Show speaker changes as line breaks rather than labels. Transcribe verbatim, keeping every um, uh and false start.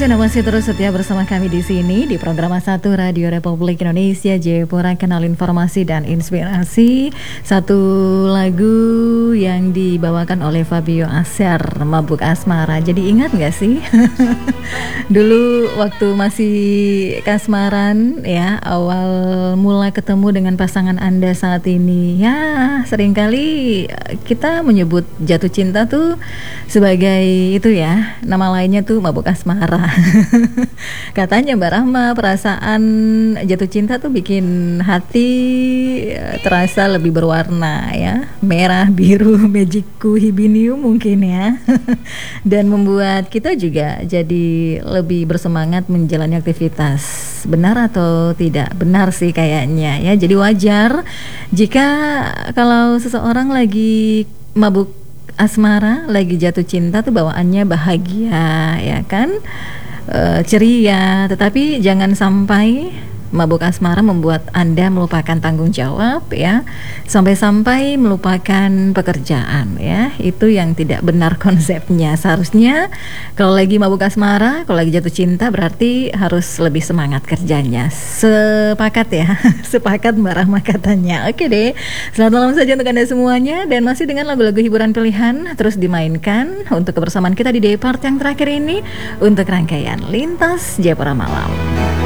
kasih Anda masih terus setia bersama kami di sini di program satu Radio Republik Indonesia Jayapura, Kanal Informasi dan Inspirasi. Satu lagu yang dibawakan oleh Fabio Aser, Mabuk Asmara. Jadi ingat gak sih? Dulu waktu masih kasmaran ya, awal mula ketemu dengan pasangan Anda saat ini, ya seringkali kita menyebut jatuh cinta tuh sebagai itu ya, nama lainnya tuh mabuk asmara. Katanya Mbak Rahma, perasaan jatuh cinta tuh bikin hati terasa lebih berwarna ya, merah, biru, magiku, hibinium mungkin ya. Dan membuat kita juga jadi lebih bersemangat menjalani aktivitas. Benar atau tidak? Benar sih kayaknya ya. Jadi wajar jika kalau seseorang lagi mabuk asmara, lagi jatuh cinta tuh bawaannya bahagia ya kan, e, ceria. Tetapi jangan sampai mabuk asmara membuat Anda melupakan tanggung jawab ya, sampai-sampai melupakan pekerjaan ya. Itu yang tidak benar konsepnya. Seharusnya kalau lagi mabuk asmara, kalau lagi jatuh cinta berarti harus lebih semangat kerjanya. Sepakat ya? Sepakat Mbak Rahma katanya. Oke deh, selamat malam saja untuk Anda semuanya. Dan masih dengan lagu-lagu hiburan pilihan terus dimainkan untuk kebersamaan kita di day part yang terakhir ini, untuk rangkaian Lintas Jayapura Malam.